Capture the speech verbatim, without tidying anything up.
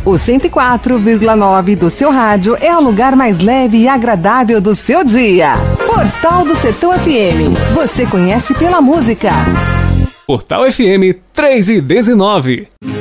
O cento e quatro vírgula nove do seu rádio é o lugar mais leve e agradável do seu dia. Portal do Sertão F M. Você conhece pela música. Portal F M três e dezenove.